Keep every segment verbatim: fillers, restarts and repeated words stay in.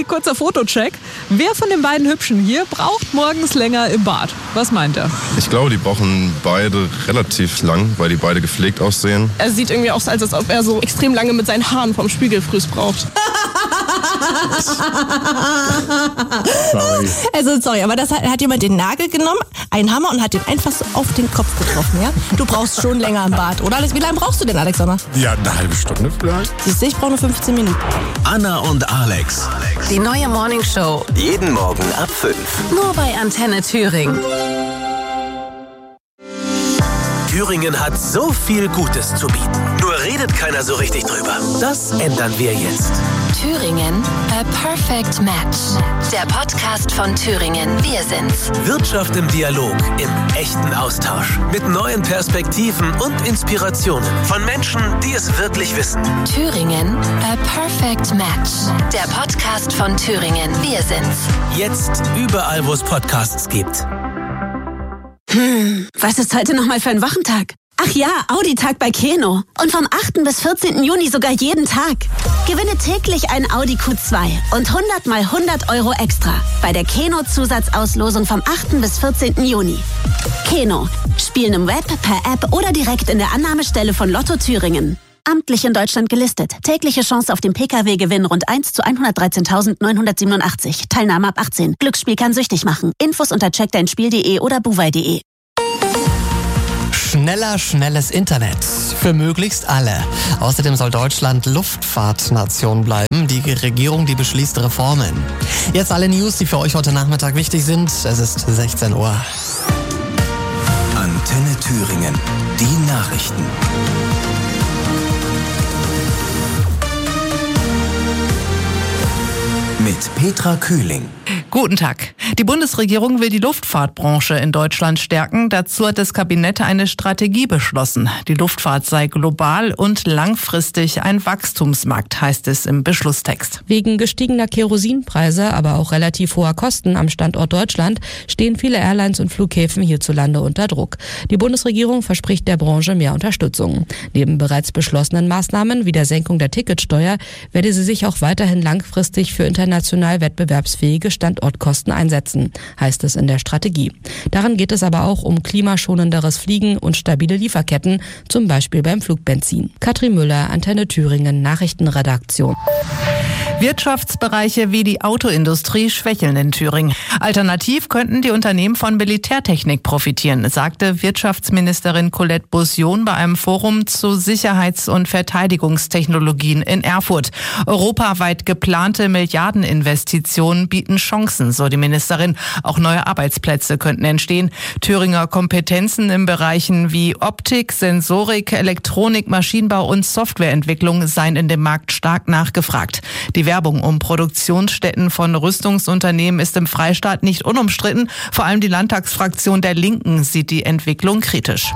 Steffi, kurzer Fotocheck. Wer von den beiden Hübschen hier braucht morgens länger im Bad? Was meint er? Ich glaube, die brauchen beide relativ lang, weil die beide gepflegt aussehen. Er sieht irgendwie aus, als ob er so extrem lange mit seinen Haaren vom Spiegelfrüß braucht. Sorry. Also sorry, aber das hat, hat jemand den Nagel genommen, einen Hammer und hat den einfach so auf den Kopf getroffen, ja? Du brauchst schon länger im Bad, oder? Wie lange brauchst du denn, Alexander? Ja, eine halbe Stunde vielleicht. Siehst du, ich brauche nur fünfzehn Minuten. Anna und Alex. Die neue Morningshow. Jeden Morgen ab fünf. Nur bei Antenne Thüringen. Thüringen hat so viel Gutes zu bieten. Nur redet keiner so richtig drüber. Das ändern wir jetzt. Thüringen, a perfect match. Der Podcast von Thüringen. Wir sind's. Wirtschaft im Dialog, im echten Austausch. Mit neuen Perspektiven und Inspirationen von Menschen, die es wirklich wissen. Thüringen, a perfect match. Der Podcast von Thüringen. Wir sind's. Jetzt überall, wo es Podcasts gibt. Hm, was ist heute nochmal für ein Wochentag? Ach ja, Audi-Tag bei Keno. Und vom achten bis vierzehnten Juni sogar jeden Tag. Gewinne täglich ein Audi Q zwei und hundert mal hundert Euro extra bei der Keno-Zusatzauslosung vom achten bis vierzehnten Juni. Keno. Spielen im Web, per App oder direkt in der Annahmestelle von Lotto Thüringen. Amtlich in Deutschland gelistet. Tägliche Chance auf den P K W-Gewinn rund eins zu hundertdreizehntausendneunhundertsiebenundachtzig. Teilnahme ab achtzehn. Glücksspiel kann süchtig machen. Infos unter check dein spiel punkt de oder buwei punkt de. Schneller, schnelles Internet. Für möglichst alle. Außerdem soll Deutschland Luftfahrtnation bleiben. Die Regierung, die beschließt Reformen. Jetzt alle News, die für euch heute Nachmittag wichtig sind. Es ist sechzehn Uhr. Antenne Thüringen. Die Nachrichten. Mit Petra Kühling. Guten Tag. Die Bundesregierung will die Luftfahrtbranche in Deutschland stärken. Dazu hat das Kabinett eine Strategie beschlossen. Die Luftfahrt sei global und langfristig ein Wachstumsmarkt, heißt es im Beschlusstext. Wegen gestiegener Kerosinpreise, aber auch relativ hoher Kosten am Standort Deutschland stehen viele Airlines und Flughäfen hierzulande unter Druck. Die Bundesregierung verspricht der Branche mehr Unterstützung. Neben bereits beschlossenen Maßnahmen wie der Senkung der Ticketsteuer werde sie sich auch weiterhin langfristig für international wettbewerbsfähige Standortkosten einsetzen, heißt es in der Strategie. Darin geht es aber auch um klimaschonenderes Fliegen und stabile Lieferketten, zum Beispiel beim Flugbenzin. Katrin Müller, Antenne Thüringen, Nachrichtenredaktion. Wirtschaftsbereiche wie die Autoindustrie schwächeln in Thüringen. Alternativ könnten die Unternehmen von Militärtechnik profitieren, sagte Wirtschaftsministerin Colette Bussion bei einem Forum zu Sicherheits- und Verteidigungstechnologien in Erfurt. Europaweit geplante Milliardeninvestitionen bieten Chancen, so die Ministerin. Auch neue Arbeitsplätze könnten entstehen. Thüringer Kompetenzen in Bereichen wie Optik, Sensorik, Elektronik, Maschinenbau und Softwareentwicklung seien in dem Markt stark nachgefragt. Die Werbung um Produktionsstätten von Rüstungsunternehmen ist im Freistaat nicht unumstritten. Vor allem die Landtagsfraktion der Linken sieht die Entwicklung kritisch.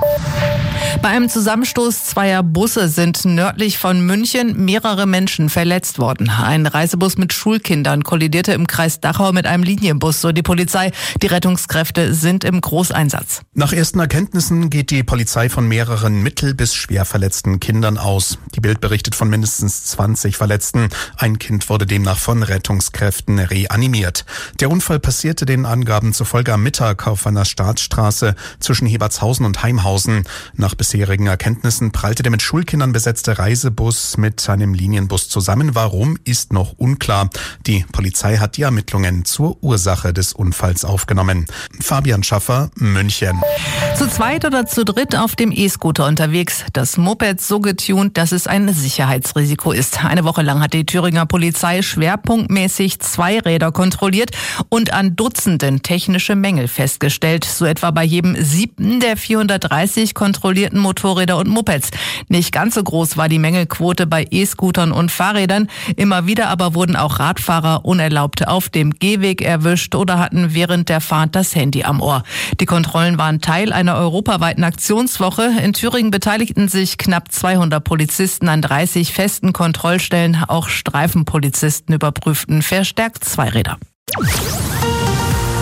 Bei einem Zusammenstoß zweier Busse sind nördlich von München mehrere Menschen verletzt worden. Ein Reisebus mit Schulkindern kollidierte im Kreis Dachau mit einem Linienbus, so die Polizei. Die Rettungskräfte sind im Großeinsatz. Nach ersten Erkenntnissen geht die Polizei von mehreren mittel- bis schwer verletzten Kindern aus. Die Bild berichtet von mindestens zwanzig Verletzten. Ein Kind wurde demnach von Rettungskräften reanimiert. Der Unfall passierte den Angaben zufolge am Mittag auf einer Staatsstraße zwischen Hebertshausen und Heimhausen. Nach bisherigen Erkenntnissen prallte der mit Schulkindern besetzte Reisebus mit einem Linienbus zusammen. Warum, ist noch unklar. Die Polizei hat die Ermittlungen zur Ursache des Unfalls aufgenommen. Fabian Schaffer, München. Zu zweit oder zu dritt auf dem E-Scooter unterwegs. Das Moped so getunt, dass es ein Sicherheitsrisiko ist. Eine Woche lang hat die Thüringer Polizei schwerpunktmäßig Zweiräder kontrolliert und an Dutzenden technische Mängel festgestellt. So etwa bei jedem siebten der vierhundertdreißig kontrollierten Motorräder und Mopeds. Nicht ganz so groß war die Mängelquote bei E-Scootern und Fahrrädern. Immer wieder aber wurden auch Radfahrer unerlaubt auf dem Gehweg erwischt oder hatten während der Fahrt das Handy am Ohr. Die Kontrollen waren Teil einer europaweiten Aktionswoche. In Thüringen beteiligten sich knapp zweihundert Polizisten an dreißig festen Kontrollstellen. Auch Streifenpolizisten überprüften verstärkt Zweiräder.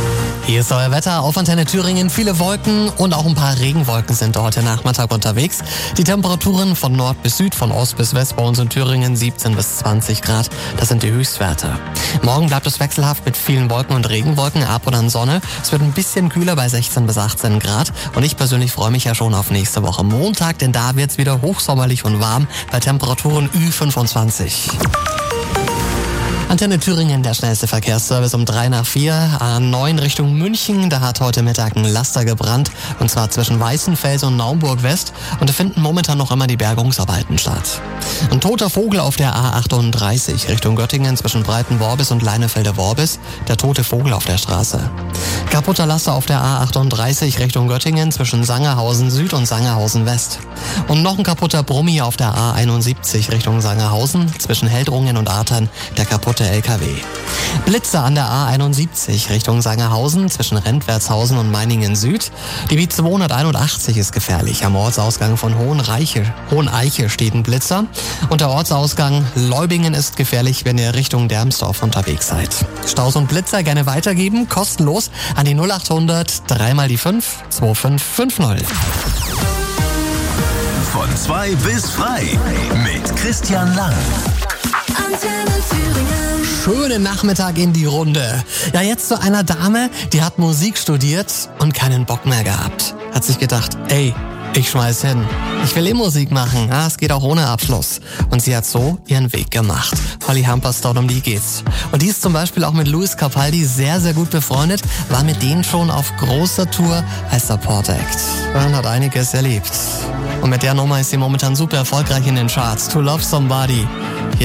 Hier ist euer Wetter auf Antenne Thüringen. Viele Wolken und auch ein paar Regenwolken sind heute Nachmittag unterwegs. Die Temperaturen von Nord bis Süd, von Ost bis West bei uns in Thüringen siebzehn bis zwanzig Grad. Das sind die Höchstwerte. Morgen bleibt es wechselhaft mit vielen Wolken und Regenwolken, ab und an Sonne. Es wird ein bisschen kühler bei sechzehn bis achtzehn Grad. Und ich persönlich freue mich ja schon auf nächste Woche Montag, denn da wird es wieder hochsommerlich und warm bei Temperaturen Ü fünfundzwanzig. Antenne Thüringen, der schnellste Verkehrsservice um drei nach vier. A neun Richtung München, da hat heute Mittag ein Laster gebrannt. Und zwar zwischen Weißenfels und Naumburg West. Und da finden momentan noch immer die Bergungsarbeiten statt. Ein toter Vogel auf der A achtunddreißig Richtung Göttingen zwischen Breitenworbis und Leinefelde-Worbis. Der tote Vogel auf der Straße. Kaputter Laster auf der A achtunddreißig Richtung Göttingen zwischen Sangerhausen Süd und Sangerhausen West. Und noch ein kaputter Brummi auf der A einundsiebzig Richtung Sangerhausen zwischen Heldrungen und Artern. Der kaputte L K W. Blitze an der A einundsiebzig Richtung Sangerhausen zwischen Rentwertshausen und Meiningen Süd. Die B zweihunderteinundachtzig ist gefährlich. Am Ortsausgang von Hohenreiche, Hoheneiche steht ein Blitzer. Und der Ortsausgang Leubingen ist gefährlich, wenn ihr Richtung Dermsdorf unterwegs seid. Staus und Blitzer gerne weitergeben, kostenlos an die null achthundert drei mal die fünf zwei fünf fünf null. Von zwei bis frei mit Christian Lang. Schönen Nachmittag in die Runde. Ja, jetzt zu einer Dame, die hat Musik studiert und keinen Bock mehr gehabt. Hat sich gedacht, ey, ich schmeiß hin. Ich will eh Musik machen. Ja, es geht auch ohne Abschluss. Und sie hat so ihren Weg gemacht. Holly Humperstone, um die geht's. Und die ist zum Beispiel auch mit Louis Capaldi sehr, sehr gut befreundet. War mit denen schon auf großer Tour als Support Act. Und hat einiges erlebt. Und mit der Nummer ist sie momentan super erfolgreich in den Charts. To Love Somebody.